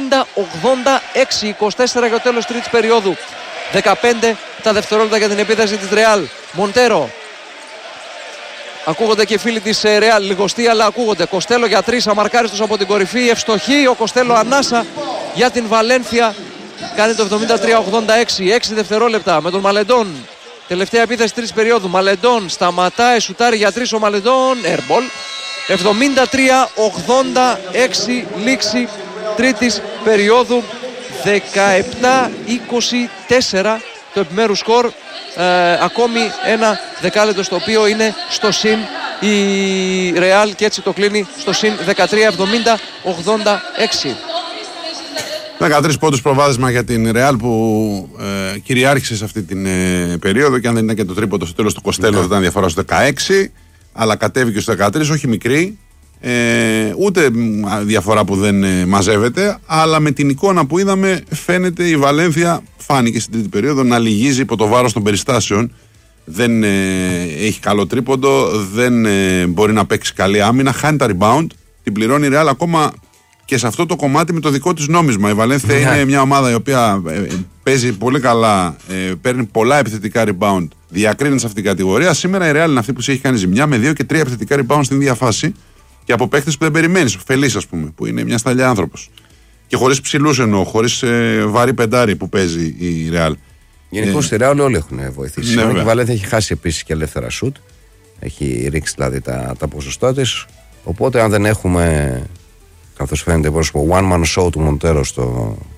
70-86, 24 για το τέλος τρίτης περίοδου. 15 τα δευτερόλεπτα για την επίθεση της Ρεάλ. Μοντέρο. Ακούγονται και οι φίλοι της Ρεάλ, λιγοστοί αλλά ακούγονται. Κοστέλο για 3, αμαρκάριστος από την κορυφή, ευστοχή. Ο Κοστέλο ανάσα για την Βαλένθια. Κάνει το 73-86, 6 δευτερόλεπτα με τον Μαλεντών. Τελευταία επίθεση τρίτης περίοδου. Μαλεντών σταματάει, σουτάρει για 3 ο Μαλεντών. Airball. 73-86 λήξη τρίτης περίοδου. 17-24 το επιμέρους σκορ. Ακόμη ένα δεκάλεπτο στο οποίο είναι στο συν η Ρεάλ και έτσι το κλείνει στο συν 13-70-86.
13 πόντους προβάδισμα για την Ρεάλ που κυριάρχησε σε αυτή την περίοδο, και αν δεν ήταν και το τρίποντο στο τέλος του Κοστέλο θα ήταν διαφορά στο 16, αλλά κατέβηκε στο 13, όχι μικρή, ούτε διαφορά που δεν μαζεύεται, αλλά με την εικόνα που είδαμε φαίνεται η Βαλένθια, φάνηκε στην τρίτη περίοδο, να λυγίζει υπό το βάρος των περιστάσεων. Δεν έχει καλό τρίποντο, δεν μπορεί να παίξει καλή άμυνα, χάνει τα rebound, την πληρώνει η Ρεάλ ακόμα και σε αυτό το κομμάτι με το δικό της νόμισμα. Η Βαλένθια είναι μια ομάδα η οποία παίζει πολύ καλά, παίρνει πολλά επιθετικά rebound, διακρίνεται σε αυτήν την κατηγορία. Σήμερα η Ρεάλ είναι αυτή που έχει κάνει ζημιά με 2 και 3 επιθετικά rebound στην ίδια φάση και από παίκτες που δεν περιμένεις. Ο Φελής, ας πούμε, που είναι μια σταλιά άνθρωπος. Και χωρίς ψηλούς εννοώ, χωρίς βαρύ πεντάρι που παίζει η Ρεάλ.
Γενικώς στη Ρεάλ όλοι έχουν βοηθήσει. Η Βαλένθια έχει χάσει επίσης και ελεύθερα σουτ. Έχει ρίξει δηλαδή τα ποσοστά της. Οπότε αν δεν έχουμε, καθώς φαίνεται πρόσωπο, one man show του Μοντέρο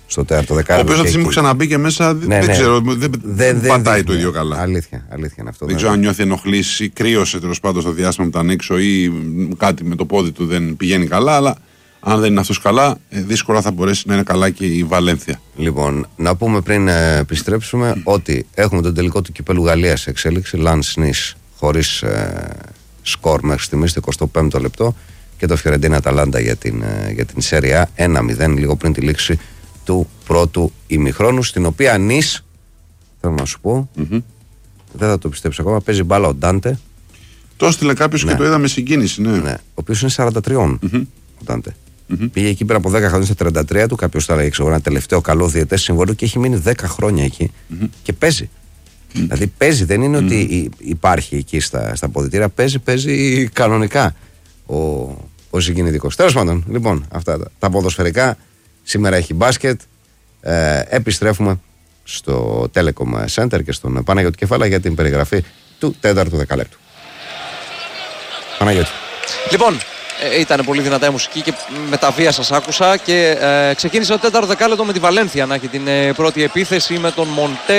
στο τέταρτο
Ο
δεκάλεπτο.
οποίος αυτή τη στιγμή που ξαναμπήκε μέσα δεν ξέρω, δεν πατάει το ίδιο καλά.
Αλήθεια είναι αυτό.
Δεν ξέρω αν νιώθει ενοχλήσει ή κρύωσε τέλος πάντων στο διάστημα που ήταν έξω ή κάτι με το πόδι του δεν πηγαίνει καλά. Αλλά αν δεν είναι αυτός καλά, δύσκολα θα μπορέσει να είναι καλά και η Βαλένθια.
Λοιπόν, να πούμε πριν επιστρέψουμε ότι έχουμε τον τελικό του κυπέλου Γαλλίας σε εξέλιξη. Λανς Νις χωρίς σκορ μέχρι στιγμής στο 25ο λεπτό και το Φιωρεντίνα Αταλάντα για την Serie A 1-0 λίγο πριν τη λήξη του πρώτου ημιχρόνου, στην οποία Νις, θέλω να σου πω, δεν θα το πιστέψω ακόμα, παίζει μπάλα ο Ντάντε.
Το έστειλε κάποιος και το είδα με συγκίνηση. Ναι.
Ο οποίος είναι 43 ο Ντάντε. Πήγε εκεί πέρα από 10 χρόνια στα 33 του. Κάποιος θα έλεγε ένα τελευταίο καλό διαιτές συμβόλαιο και έχει μείνει 10 χρόνια εκεί και παίζει. Δηλαδή παίζει, δεν είναι ότι υπάρχει εκεί στα ποδητήρια, παίζει κανονικά ο συγκινητικός. Τέλος πάντων, λοιπόν, αυτά τα ποδοσφαιρικά. Σήμερα έχει μπάσκετ. Επιστρέφουμε στο Telecom Center και στον Παναγιώτη Κεφάλα για την περιγραφή του τέταρτου δεκαλέπτου. Παναγιώτη.
Λοιπόν, ήταν πολύ δυνατά η μουσική και με τα βία σας άκουσα και ξεκίνησε το τέταρτο δεκάλεπτο με τη Βαλένθια να έχει την πρώτη επίθεση με τον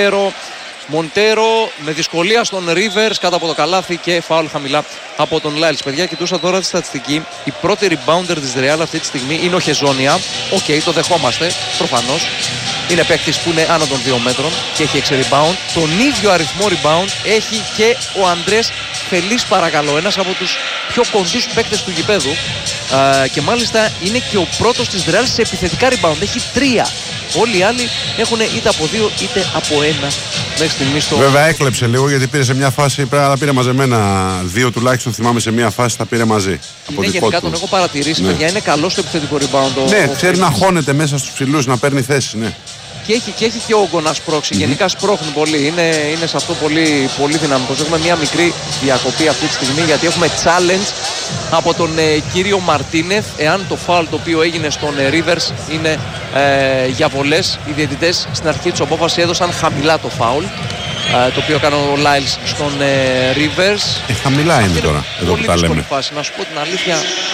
Μοντέρο με δυσκολία στον Rivers κάτω από το καλάθι και φάουλ χαμηλά από τον Λάιλς. Παιδιά, κοιτούσα τώρα τη στατιστική. Η πρώτη rebounder της Real αυτή τη στιγμή είναι ο Χεζόνια. Οκ, το δεχόμαστε προφανώς. Είναι παίκτης που είναι άνω των 2 μέτρων και έχει 6 rebound. Τον ίδιο αριθμό rebound έχει και ο Αντρές Φελίς, παρακαλώ, ένας από τους πιο κοντούς παίκτες του γηπέδου. Και μάλιστα είναι και ο πρώτος της Real σε επιθετικά rebound. Έχει 3. Όλοι οι άλλοι έχουν είτε από 2 είτε από 1 μέχρι στιγμής.
Βέβαια έκλεψε λίγο γιατί πήρε σε μια φάση, πρέπει να τα πήρε μαζεμένα. 2 τουλάχιστον θυμάμαι σε μια φάση τα πήρε μαζί.
Ναι, γενικά τον έχω παρατηρήσει, παιδιά, είναι καλό στο επιθετικό rebound.
Ναι, ξέρει να χώνεται μέσα στους ψηλούς, να παίρνει θέση, ναι.
Και έχει και όγκο να σπρώξει. Γενικά σπρώχνει πολύ. Είναι σε αυτό πολύ, πολύ δυναμικός. Έχουμε μια μικρή διακοπή αυτή τη στιγμή γιατί έχουμε challenge από τον κύριο Μαρτίνεθ. Εάν το φάουλ το οποίο έγινε στον Rivers είναι για βολές, οι διαιτητές στην αρχή της απόφασης έδωσαν χαμηλά το φάουλ. Το οποίο έκανε ο Λάιλς στον Rivers.
Χαμηλά είναι τώρα, εδώ που τα λέμε.
Φάση. Να σου πω την αλήθεια.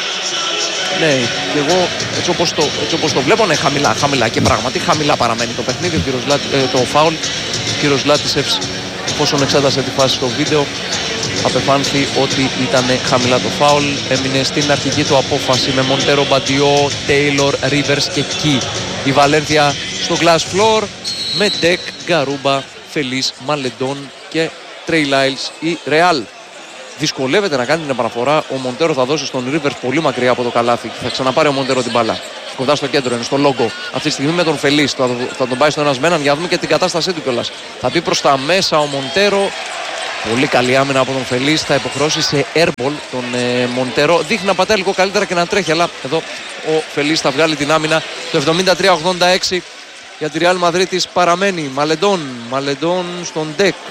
Ναι, και εγώ έτσι όπως το βλέπω, ναι, χαμηλά και πράγματι χαμηλά παραμένει το παιχνίδι. Το φάουλ, ο κύριος Λάτισεφς, εφόσον εξέτασε τη φάση στο βίντεο, απεφάνθη ότι ήταν χαμηλά το φάουλ. Έμεινε στην αρχική του απόφαση με Μοντέρο, Μπαντιό, Τέιλορ, Ρίβερς και Κι. Η Βαλένθια στο glass floor με Ντεκ, Γκαρούμπα, Φελίς, Μαλεντόν και Τρέι Λάιλς η Ρεάλ. Δυσκολεύεται να κάνει την επαναφορά. Ο Μοντέρο θα δώσει στον Rivers πολύ μακριά από το καλάθι. Θα ξαναπάρει ο Μοντέρο την μπάλα. Κοντά στο κέντρο, είναι στο λόγκο. Αυτή τη στιγμή με τον Φελίς. Θα τον πάει στο ένας με έναν για να δούμε και την κατάστασή του κιόλας. Θα πει προς τα μέσα ο Μοντέρο. Πολύ καλή άμυνα από τον Φελίς. Θα υποχρεώσει σε airball τον Μοντέρο. Δείχνει να πατάει λίγο καλύτερα και να τρέχει. Αλλά εδώ ο Φελίς θα βγάλει την άμυνα. Το 73-86 για τη Real Madrid παραμένει. Μαλεντόν στον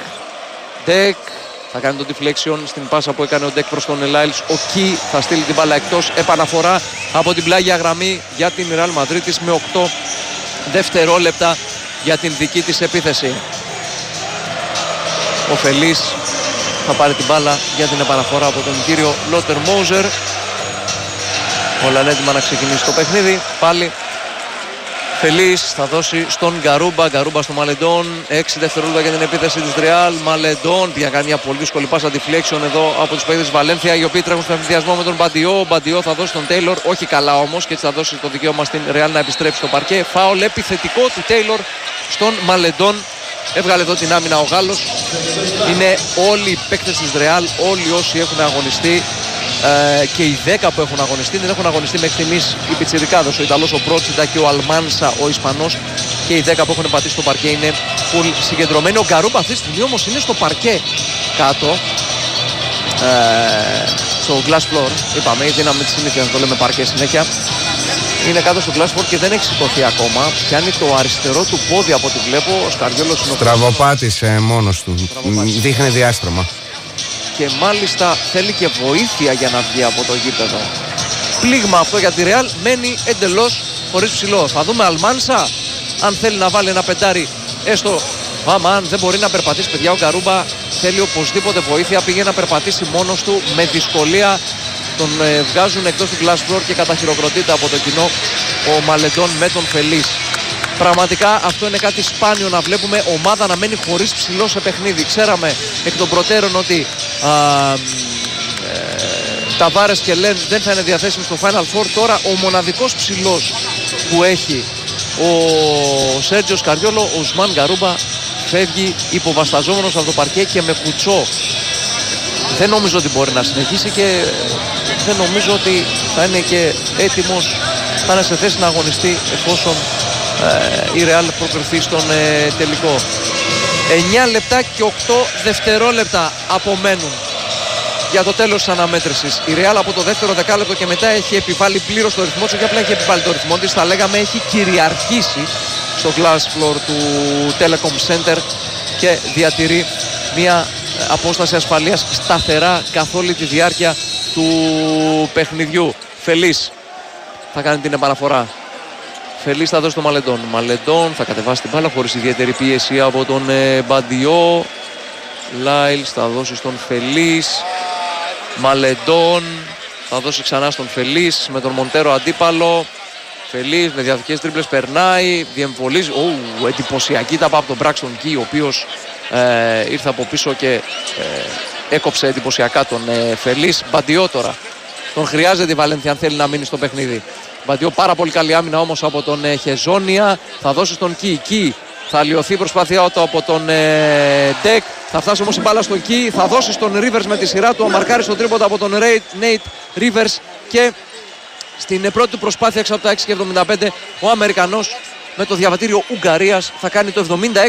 Ντεκ. Θα κάνει το deflection στην πάσα που έκανε ο Ντεκ προς τον Λάιλς. Ο Κι θα στείλει την μπάλα εκτός. Επαναφορά από την πλάγια γραμμή για την Real Madrid με 8 δευτερόλεπτα για την δική της επίθεση. Ο Φελίς θα πάρει την μπάλα για την επαναφορά από τον κύριο Λότερ Μόζερ. Όλα είναι έτοιμα να ξεκινήσει το παιχνίδι. Πάλι Φελίς θα δώσει στον Γκαρούμπα στο Μαλεντόν. 6 δευτερόλεπτα για την επίθεση της Real. Μαλεντόν πια κάνει μια πολύ δύσκολη πάσα deflection εδώ από τους παίκτες της Βαλένθια, οι οποίοι τρέχουν στον ευθυνδιασμό με τον Μπαντιό. Ο Μπαντιό θα δώσει τον Τέιλορ, όχι καλά όμως, και έτσι θα δώσει το δικαίωμα στην Real να επιστρέψει στο παρκέ. Φάουλ επιθετικό του Τέιλορ στον Μαλεντόν. Έβγαλε εδώ την άμυνα ο Γάλλος. Είναι όλοι οι παίκτες της Real, όλοι όσοι έχουν αγωνιστεί. Και οι 10 που έχουν αγωνιστεί δεν έχουν αγωνιστεί μέχρι στιγμής οι πιτσιρικάδες. Ο Ιταλός ο Πρότσιντα και ο Αλμάνσα ο Ισπανός. Και οι 10 που έχουν πατήσει στο παρκέ είναι full συγκεντρωμένοι. Ο Γκαρούμπα αυτή τη στιγμή όμως είναι στο παρκέ κάτω. Στο glass floor. Είπαμε, δίναμε τη συνήθεια να το λέμε παρκέ συνέχεια. Είναι κάτω στο glass floor και δεν έχει σηκωθεί ακόμα. Πιάνει το αριστερό του πόδι από ό,τι βλέπω. Ο Σκαριόλος είναι ο
Στραβοπάτησε μόνος του. Δείχνει διάστρωμα.
Και μάλιστα θέλει και βοήθεια για να βγει από το γήπεδο. Πλήγμα αυτό για τη Real, μένει εντελώς χωρίς ψηλό. Θα δούμε Αλμάνσα αν θέλει να βάλει ένα πεντάρι έστω. Άμα αν δεν μπορεί να περπατήσει, παιδιά, ο Γκαρούμπα θέλει οπωσδήποτε βοήθεια. Πήγε να περπατήσει μόνος του με δυσκολία. Τον βγάζουν εκτός του glass floor και καταχειροκροτείται από το κοινό ο Μαλεντόν με τον Φελίς. Πραγματικά αυτό είναι κάτι σπάνιο να βλέπουμε ομάδα να μένει χωρίς ψηλό σε παιχνίδι. Ξέραμε εκ των προτέρων ότι Ταβάρες και Λεν δεν θα είναι διαθέσιμοι στο Final Four. Τώρα ο μοναδικός ψηλός που έχει ο Σέρτζιο Σκαριόλο, ο Ουσμάν Γκαρούμπα, φεύγει υποβασταζόμενος από το παρκέ και με κουτσό. Δεν νομίζω ότι μπορεί να συνεχίσει και δεν νομίζω ότι θα είναι και έτοιμος, θα είναι σε θέση να αγωνιστεί εφόσον η Real προκριθεί στον τελικό. 9 λεπτά και 8 δευτερόλεπτα απομένουν για το τέλος της αναμέτρησης. Η Real από το δεύτερο δεκάλεπτο και μετά έχει επιβάλει πλήρως το ρυθμό της, όχι απλά έχει επιβάλει το ρυθμό της, θα λέγαμε έχει κυριαρχήσει στο glass floor του Telecom Center και διατηρεί μια απόσταση ασφαλείας σταθερά καθ' όλη τη διάρκεια του παιχνιδιού. Φελής θα κάνει την επαναφορά. Φελής θα δώσει τον Μαλεντόν. Μαλεντόν θα κατεβάσει την μπάλα χωρίς ιδιαίτερη πίεση από τον Μπαντιό. Λάιλς θα δώσει στον Φελής. Μαλεντόν θα δώσει ξανά στον Φελής με τον Μοντέρο αντίπαλο. Φελής με διαδικές τρίπλες περνάει, διεμβολίζει. Εντυπωσιακή τάπα από τον Μπράξτον Κι, ο οποίος ήρθε από πίσω και έκοψε εντυπωσιακά τον Φελής. Μπαντιό τώρα. Τον χρειάζεται η Βαλένθια αν θέλει να μείνει στο παιχνίδι. Μπαντιό πάρα πολύ καλή άμυνα όμως από τον Χεζόνια. Θα δώσει στον Κι. Κι θα λιωθεί η προσπάθειά του από τον Ντεκ. Θα φτάσει όμως η μπάλα στον Κι. Θα δώσει στον Ρίβερς με τη σειρά του. Ο μαρκάρι στον τρίποντα από τον Νέιτ Ρίβερς. Και στην πρώτη του προσπάθεια έξω από τα 6,75 ο Αμερικανός με το διαβατήριο Ουγγαρίας θα κάνει το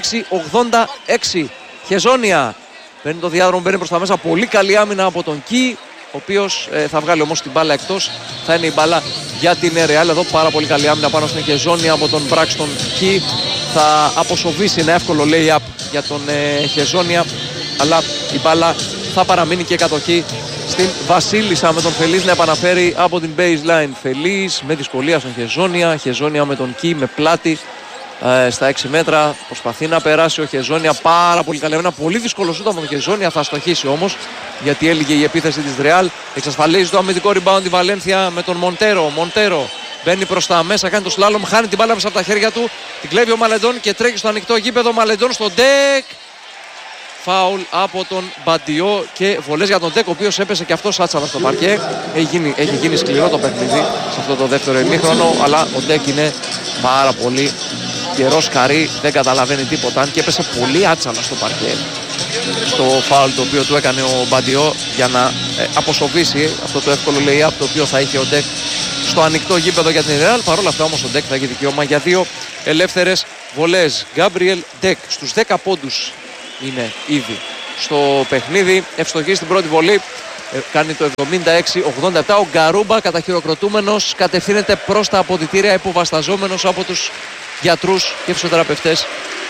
76-86. Χεζόνια παίρνει το διάδρομο, μπαίνει προς τα μέσα. Πολύ καλή άμυνα από τον Κι, ο οποίος θα βγάλει όμως την μπάλα εκτός. Θα είναι η μπάλα για την Real. Εδώ πάρα πολύ καλή άμυνα πάνω στην Χεζόνια από τον Μπράξτον Κι. Θα αποσοβήσει ένα εύκολο lay-up για τον Χεζόνια, αλλά η μπάλα θα παραμείνει και κατοχή στην Βασίλισσα με τον Φελής να επαναφέρει από την baseline. Φελής με δυσκολία στον Χεζόνια. Χεζόνια με τον Κι με πλάτη στα 6 μέτρα. Προσπαθεί να περάσει ο Χεζόνια. Πάρα πολύ καλή. Ένα πολύ δύσκολο σούτ από τον Χεζόνια. Θα στοχίσει όμως γιατί έλυγε η επίθεση της Real. Εξασφαλίζει το αμυντικό rebound η Βαλένθια με τον Μοντέρο. Μοντέρο μπαίνει προς τα μέσα, κάνει το σλάλομ, χάνει την μπάλα μέσα από τα χέρια του. Την κλέβει ο Μαλεντόν και τρέχει στο ανοιχτό γήπεδο. Μαλεντόν στο Ντεκ. Φάουλ από τον Μπαντιό και βολές για τον Ντεκ, ο οποίος έπεσε και αυτός άτσαλα στο παρκέ. Έχει γίνει σκληρό το παιχνίδι σε αυτό το δεύτερο ημίχρονο, αλλά ο Ντεκ είναι πάρα πολύ καιρός καρύ, δεν καταλαβαίνει τίποτα. Αν και έπεσε πολύ άτσαλα στο παρκέ στο φάουλ το οποίο του έκανε ο Μπαντιό για να αποσοβήσει αυτό το εύκολο lay-up το οποίο θα είχε ο Ντεκ στο ανοιχτό γήπεδο για την Real. Παρ' όλα αυτά όμως ο Ντεκ θα έχει δικαίωμα για 2 ελεύθερες βολές. Γκάμπριελ Ντεκ στους 10 πόντους είναι ήδη στο παιχνίδι. Ευστοχή στην πρώτη βολή. Κάνει το 76-87. Ο Γκαρούμπα καταχειροκροτούμενος κατευθύνεται προς τα αποδυτήρια υποβασταζόμενος από τους γιατρούς και φυσιοθεραπευτές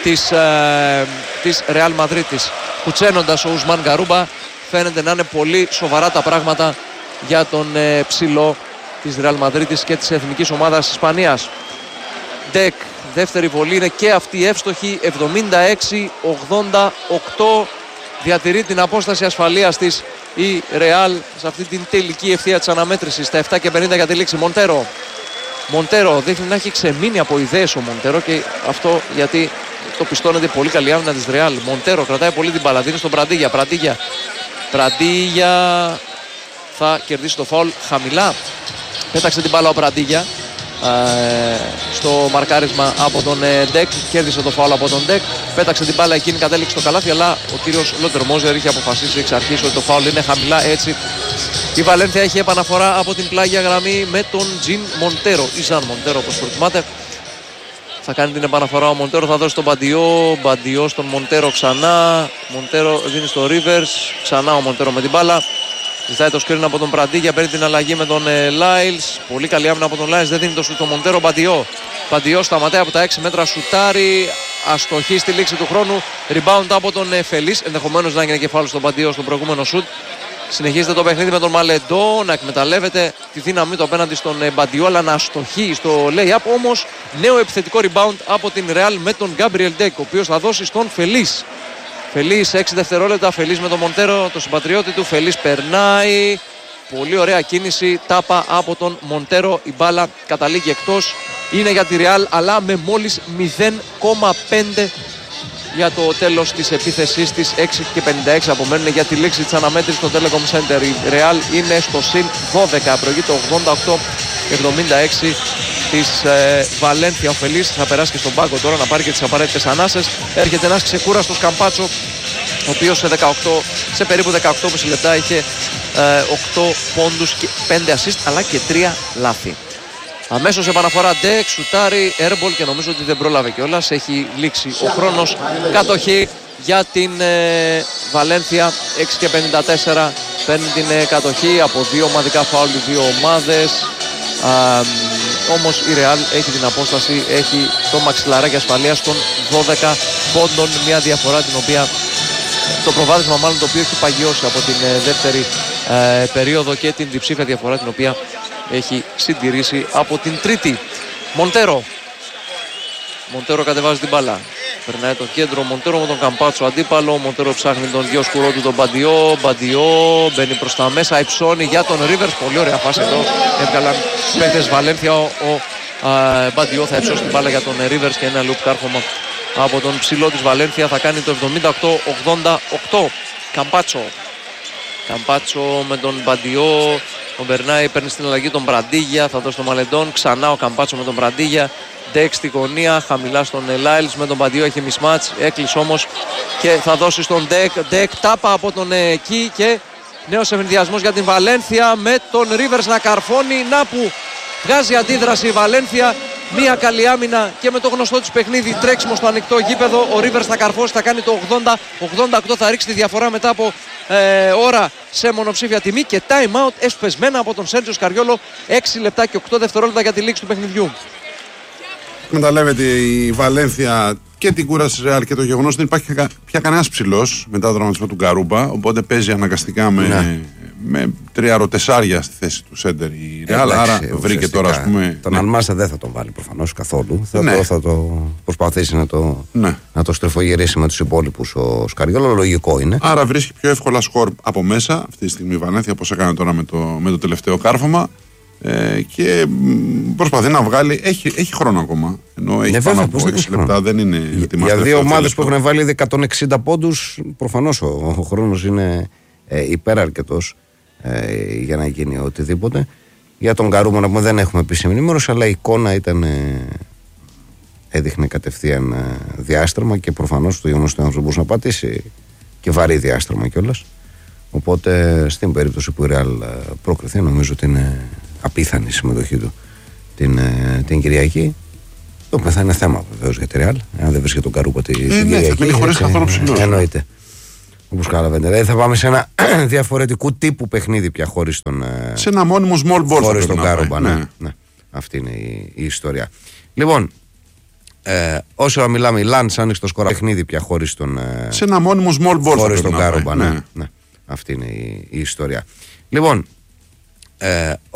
της Real Μαδρίτης. Κουτσένοντας ο Ουσμάν Γκαρούμπα. Φαίνεται να είναι πολύ σοβαρά τα πράγματα για τον ψηλό της Real Μαδρίτης και της εθνικής ομάδας Ισπανίας. Ντεκ, δεύτερη βολή είναι και αυτή εύστοχη. 76-88. Διατηρεί την απόσταση ασφαλείας της η Real σε αυτή την τελική ευθεία της αναμέτρησης. Στα 7:50 για τη λήξη. Μοντέρο δείχνει να έχει ξεμείνει από ιδέες ο Μοντέρο και αυτό γιατί το πιστώνεται πολύ καλή άμυνα της Real. Μοντέρο κρατάει πολύ την μπάλα, δίνει στον Πραντίγια θα κερδίσει το φάουλ χαμηλά. Πέταξε την μπάλα ο Πραντίγια στο μαρκάρισμα από τον Ντεκ. Κέρδισε το φάουλ από τον Ντεκ. Πέταξε την μπάλα εκείνη, κατέληξε στο καλάθι. Αλλά ο κύριος Λότερμόζερ είχε αποφασίσει εξ αρχής ότι το φάουλ είναι χαμηλά. Έτσι η Βαλένθια έχει επαναφορά από την πλάγια γραμμή με τον Τζιν Μοντέρο. Ή Ζαν Μοντέρο όπως προτιμάτε. Θα κάνει την επαναφορά ο Μοντέρο, θα δώσει τον Μπαντιό. Μπαντιό στον Μοντέρο ξανά. Μοντέρο δίνει στο Ρίβερς. Ξανά ο Μοντέρο με την μπάλα. Ζητάει το σκριν από τον Πραντίγια, παίρνει την αλλαγή με τον Λάιλς. Πολύ καλή άμυνα από τον Λάιλς, δεν δίνει το σουτ στο Μοντέρο. Μπαντιό σταματάει από τα 6 μέτρα, σουτάρει. Αστοχή στη λήξη του χρόνου. Rebound από τον Φελής. Ενδεχομένως να έγινε και φάουλ στον Μπαντιό στον προηγούμενο σουτ. Συνεχίζεται το παιχνίδι με τον Μαλεντό να εκμεταλλεύεται τη δύναμή του απέναντι στον Μπαντιό, αλλά να αστοχεί στο lay-up. Όμως νέο επιθετικό rebound από την Real με τον Γκάμπριελ Ντεκ, ο οποίος θα δώσει στον Φελής. Φελής 6 δευτερόλεπτα. Φελής με τον Μοντέρο, το συμπατριώτη του. Φελής περνάει. Πολύ ωραία κίνηση, τάπα από τον Μοντέρο. Η μπάλα καταλήγει εκτός. Είναι για τη Real, αλλά με μόλις 0,5 για το τέλος της επίθεσής της. 6:56 απομένουν για τη λήξη της αναμέτρησης στο Telecom Center. Η Real είναι στο συν 12, προηγείται 88-76 της Βαλένθια. Ο Φελής θα περάσει και στον πάγκο τώρα να πάρει και τις απαραίτητες ανάσες. Έρχεται ένας ξεκούραστος Καμπάτσο, ο οποίος σε περίπου 18,5 λεπτά είχε 8 πόντους και 5 assist, αλλά και 3 λάθη. Αμέσως επαναφορά Ντεκ, σουτάρει, airball και νομίζω ότι δεν πρόλαβε κιόλας. Έχει λήξει ο χρόνος. Κατοχή για την Βαλένθια. 6:54 παίρνει την κατοχή από δύο ομαδικά φάουλ οι δύο ομάδες. Όμως η Real έχει την απόσταση, έχει το μαξιλαράκι ασφαλείας των 12 πόντων. Μια διαφορά την οποία, το προβάδισμα μάλλον το οποίο έχει παγιώσει από την δεύτερη περίοδο και την διψήφια διαφορά την οποία έχει συντηρήσει από την τρίτη. Μοντέρο κατεβάζει την μπάλα. Περνάει το κέντρο, Μοντέρο με τον Καμπάτσο αντίπαλο. Μοντέρο ψάχνει τον γιο του τον Μπαντιό. Μπαντιό μπαίνει προς τα μέσα, υψώνει για τον Ρίβερς. Πολύ ωραία φάση εδώ. Έβγαλαν παίχτες Βαλένθια. Ο Μπαντιό θα υψώσει την μπάλα για τον Ρίβερς και ένα λουπ κάρφωμα από τον ψηλό της Βαλένθια. Θα κάνει το 78-88. Καμπάτσο με τον Μπαντιό. Ο Μπερνάι παίρνει στην αλλαγή τον Μπραντίγια. Θα δώσει τον Μαλεντόν. Ξανά ο Καμπάτσο με τον Μπραντίγια. Ντεκ στη γωνία. Χαμηλά στον Λάιλς με τον Μπαντιό. Έχει μισμάτς. Έκλεισε όμως και θα δώσει στον Ντεκ. Ντεκ τάπα από τον Κι και νέος ευνηδιασμός για την Βαλένθια με τον Ρίβερς να καρφώνει. Να που βγάζει αντίδραση η Βαλένθια. Μία καλή άμυνα και με το γνωστό της παιχνίδι τρέξιμο στο ανοιχτό γήπεδο. Ο Ρίβερς θα καρφώσει, θα κάνει το 80-88, θα ρίξει τη διαφορά μετά από ώρα σε μονοψήφια τιμή και time out εσπεσμένα από τον Σέρτζιο Σκαριόλο. 6 λεπτά και 8 δευτερόλεπτα για τη λήξη του παιχνιδιού.
Εκμεταλλεύεται η Βαλένθια και την κούραση της Real και το γεγονός ότι δεν υπάρχει πια κανένας ψηλός μετά το τραυματισμό του Γκαρούπα. Οπότε παίζει αναγκαστικά με 3-4 στη θέση του σέντερ η Real. Άρα βρήκε τώρα, ας πούμε.
Τον Αλμάσα δεν θα τον βάλει προφανώς καθόλου. Θα το προσπαθήσει να το στρεφογυρίσει με τους υπόλοιπους ο Σκαριόλο. Λογικό είναι.
Άρα βρίσκει πιο εύκολα σκορ από μέσα αυτή τη στιγμή η Βαλένθια, όπως έκανε τώρα με το τελευταίο κάρφωμα. Και προσπαθεί να βγάλει. Έχει χρόνο ακόμα. Ενώ έχει πάνω από 6 λεπτά, δεν είναι ετοιμασμένο.
Για δύο ομάδες που έχουν βάλει 160 πόντους, προφανώς ο χρόνος είναι υπεραρκετός για να γίνει οτιδήποτε. Για τον Γκαρούμα που δεν έχουμε επίσημη ενημέρωση, αλλά η εικόνα έδειχνε κατευθείαν διάστρεμα και προφανώς το γεγονός ότι δεν μπορούσε να πατήσει και βαρύ διάστρεμα κιόλας. Οπότε στην περίπτωση που η Real πρόκριθε, νομίζω ότι είναι απίθανη η συμμετοχή του την Κυριακή. Το οποίο θα είναι θέμα βεβαίως για τη Real. Αν δεν βρίσκεται τον Καρούπα την Κυριακή.
Θα μείνει χωρίς καθόλου ψηλός.
Εννοείται. Όπως καταλαβαίνετε. Δηλαδή θα πάμε σε ένα διαφορετικού τύπου παιχνίδι πια χωρίς τον.
Σε ένα μόνιμο small ball.
Χωρίς τον Καρούπα. Ναι. Αυτή είναι η ιστορία. Λοιπόν, όσο μιλάμε, η Λαντς άνοιξε το σκορ παιχνίδι πια χωρίς τον.
Σε ένα μόνιμο small ball.
Χωρίς τον Καρούπα. Ναι. Αυτή είναι η ιστορία. Λοιπόν.